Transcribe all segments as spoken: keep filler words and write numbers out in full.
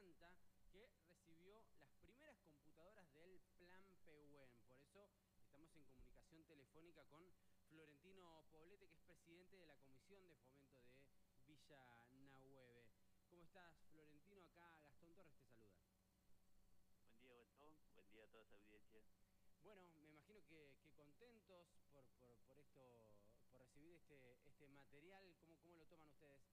Callanta, que recibió las primeras computadoras del Plan Pehuen. Por eso estamos en comunicación telefónica con Florentino Poblete, que es presidente de la Comisión de Fomento de Villa Nahueve. ¿Cómo estás, Florentino? Acá Gastón Torres te saluda. Buen día, Gastón. Buen día a toda esa audiencia. Bueno, me imagino que, que contentos por, por, por esto, por recibir este, este material. ¿Cómo, cómo lo toman ustedes?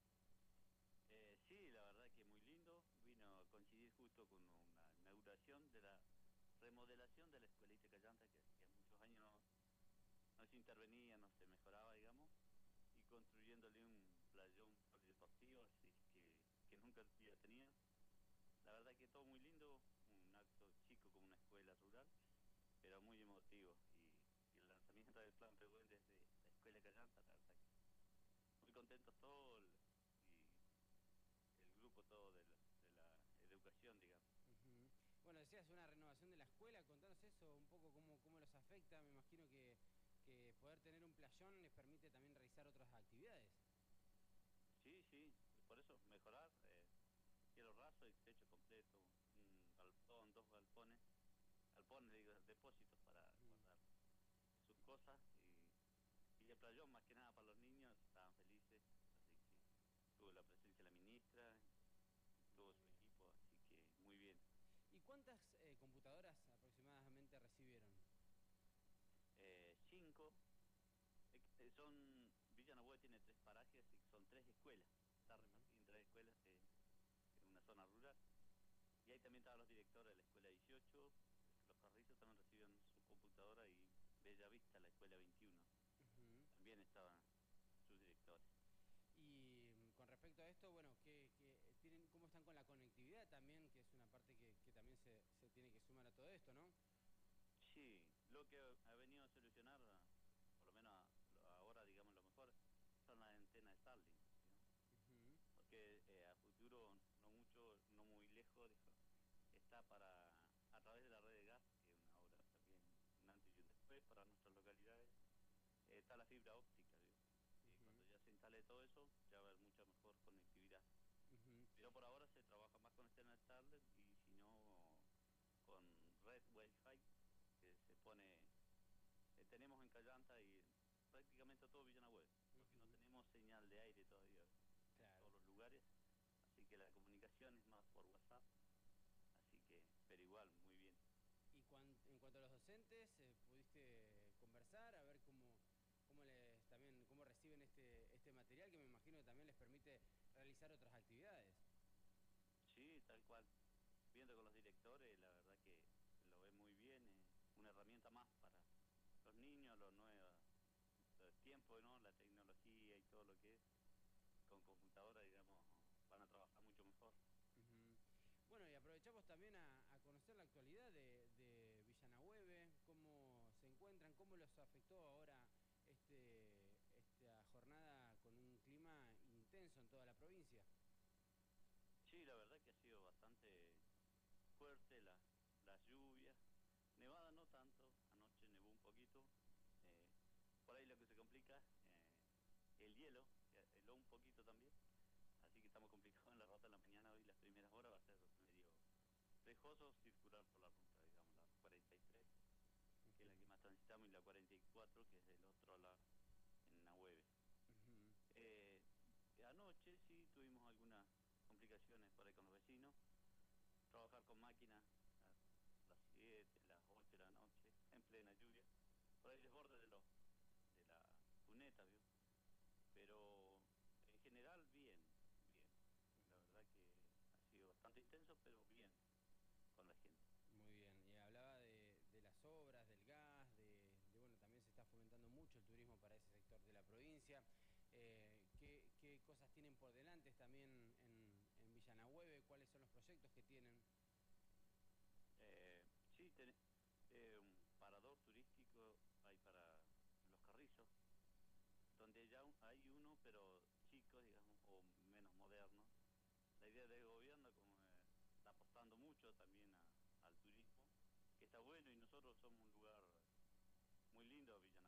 Eh, sí, la verdad que muy lindo. Vino a coincidir justo con una inauguración de la remodelación de la escuelita Callanta, que hacía muchos años no, no se intervenía, no se mejoraba, digamos, y construyéndole un playón polideportivo, así que, que nunca había tenido. La verdad que todo muy lindo, un acto chico como una escuela rural, pero muy emotivo. Y, y el lanzamiento del Plan Pehuen desde la escuela Callanta, la verdad que muy contentos todos y el grupo todo de la, de la educación, digamos. Uh-huh. Bueno, decías una renovación de la escuela, contanos eso, un poco cómo, cómo los afecta. Me imagino que, que poder tener un playón les permite también realizar otras actividades. Sí, sí, por eso mejorar, eh, cielo raso y techo completo, un galpón, dos galpones, galpones, digo, depósitos para Uh-huh. guardar sus cosas y, y el playón más que nada para los niños, estaban felices, así que tuvo la presencia de la ministra, todo Muy su bien. equipo, así que muy bien. ¿Y cuántas eh, computadoras aproximadamente recibieron? Eh, cinco, eh, son, Villa Nahuel tiene tres parajes y son tres escuelas, está Uh-huh. repartida en tres escuelas eh, en una zona rural. Y ahí también estaban los directores de la escuela dieciocho, los Carrizos también recibieron su computadora y Bella Vista, la escuela veintiuno, Uh-huh. también estaban sus directores. Y mm, con respecto a esto, bueno, ¿qué, qué tienen, cómo están con la conectividad también, que es una parte que, que también se, se tiene que sumar a todo esto, ¿no? Sí, lo que ha venido a solucionar, por lo menos ahora, digamos, lo mejor, son las antenas de Starlink, ¿no? Uh-huh. Porque eh, a futuro, no mucho, no muy lejos, dijo, está para, a través de la red de gas, que es una obra también, un antes y un después para nuestras localidades, eh, está la fibra óptica, digo. Y cuando Uh-huh. ya se instale todo eso, ya va a haber mucha mejor conectividad. Uh-huh. Pero por ahora se trabaja más con Ethernet Starlink y si no con red Wi-Fi que se pone, eh, tenemos en Callanta y prácticamente todo Villa Nahuel, porque no Uh-huh. tenemos señal de aire todavía en Claro. todos los lugares, así que la comunicación es más por WhatsApp, así que, pero igual, muy bien. Y cuan, en cuanto a los docentes, eh, ¿pudiste conversar a ver cómo, cómo les también cómo reciben este, este material que me imagino que también les permite realizar otras actividades? Sí, tal cual. Viendo con los directores, la verdad que lo ve muy bien, es una herramienta más para los niños, los nuevos los tiempos, ¿no? La tecnología y todo lo que es, con computadora, digamos, van a trabajar mucho mejor. Uh-huh. Bueno, y aprovechamos también a, a conocer la actualidad de, de Villa Nahueve, cómo se encuentran, cómo los afectó ahora este, esta jornada con un clima intenso en toda la provincia. Sí, la verdad que ha sido bastante fuerte la, las lluvias. Nevada no tanto, anoche nevó un poquito. Eh, por ahí lo que se complica, eh, el hielo, que heló un poquito también. Así que estamos complicados en la ruta de la mañana. Hoy las primeras horas va a ser medio riesgoso circular por la ruta, digamos, la cuarenta y tres, que es la que Uh-huh. más transitamos, y la cuarenta y cuatro, que es del otro lado, en Nahueve. Uh-huh. Eh, Anoche sí tuvimos algunas complicaciones por ahí con los vecinos. Trabajar con máquinas a las siete, las ocho de la noche, en plena lluvia, por ahí desborde de, los, de la cuneta, ¿vio? Pero en general bien, bien. La verdad que ha sido bastante intenso, pero bien con la gente. Muy bien, y hablaba de, de las obras, del gas, de, de, bueno, también se está fomentando mucho el turismo para ese sector de la provincia. Eh, ¿qué, ¿Qué cosas tienen por delante también en, en Villa Nahueve? ¿Cuáles son los proyectos que tienen? Eh, sí, ten, eh, un parador turístico hay para los Carrizos, donde ya hay uno, pero chico, digamos, o menos moderno. La idea del gobierno, como eh, está apostando mucho también a,